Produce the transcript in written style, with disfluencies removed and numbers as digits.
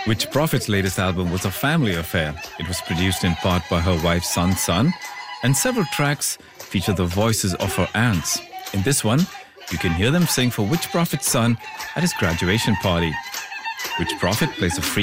Witch Prophet's latest album was a family affair. It was produced in part by her wife's son's son, and several tracks feature the voices of her aunts. In this one, you can hear them sing for Witch Prophet's son at his graduation party. Witch Prophet plays a free